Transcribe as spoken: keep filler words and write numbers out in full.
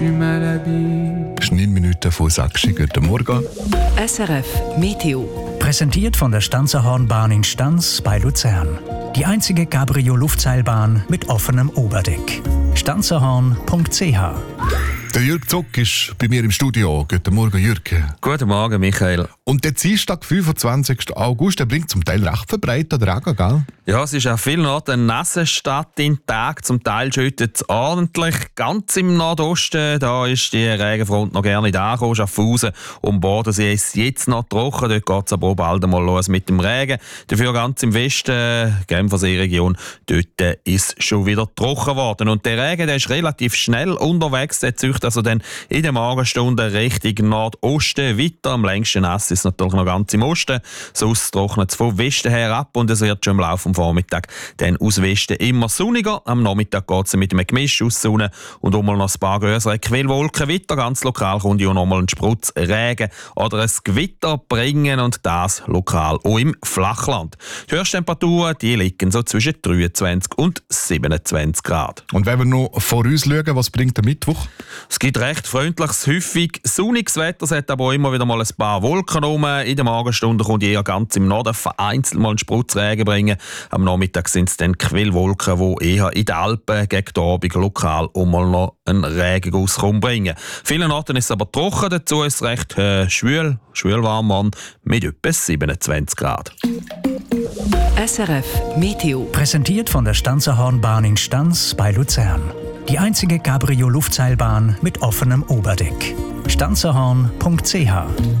Das ist neun Minuten von Sachsen. Guten Morgen. S R F Meteo. Präsentiert von der Stanzerhornbahn in Stanz bei Luzern. Die einzige Cabrio-Luftseilbahn mit offenem Oberdeck. stanzerhorn punkt c h. Der Jürg Zock ist bei mir im Studio. Guten Morgen, Jürg. Guten Morgen, Michael. Und der Dienstag, fünfundzwanzigsten August, der bringt zum Teil recht verbreiteter Regen, gell? Ja, es ist an vielen Orten eine nasse Stadt in Tag. Zum Teil schüttet es ordentlich. Ganz im Nordosten, da ist die Regenfront noch gerne nicht angekommen. Schaffhausen und Bodensee ist jetzt noch trocken. Dort geht es aber auch bald einmal los mit dem Regen. Dafür ganz im Westen, Genfersee-Region, dort ist es schon wieder trocken geworden. Und der Regen, der ist relativ schnell unterwegs. Der zieht also dann in den Morgenstunden Richtung Nordosten weiter. Am längsten nass ist es natürlich noch ganz im Osten. Sonst trocknet es von Westen her ab und es wird schon im Laufe des Vormittags dann aus Westen immer sonniger. Am Nachmittag geht es mit einem Gemisch aus Sonne und auch mal noch ein paar größere Quellwolken weiter. Ganz lokal kommt ja noch mal ein Sprutz Regen oder ein Gewitter bringen und das lokal auch im Flachland. Die Höchsttemperaturen die liegen so zwischen dreiundzwanzig und siebenundzwanzig Grad. Und wenn wir noch vorausschauen, was bringt der Mittwoch? Es gibt recht freundliches, häufig sonniges Wetter. Es hat aber auch immer wieder mal ein paar Wolken rum. In den Morgenstunden kommt eher ganz im Norden vereinzelt mal einen Sputzregen bringen. Am Nachmittag sind es dann Quellwolken, die eher in den Alpen gegen den Abend lokal auch mal noch einen Regenguss bringen. Vielen Orten ist es aber trocken. Dazu ist es recht äh, schwül, schwül warm mit etwa siebenundzwanzig Grad. S R F Meteo. Präsentiert von der Stanzerhornbahn in Stanz bei Luzern. Die einzige Cabrio-Luftseilbahn mit offenem Oberdeck. stanzerhorn punkt c h.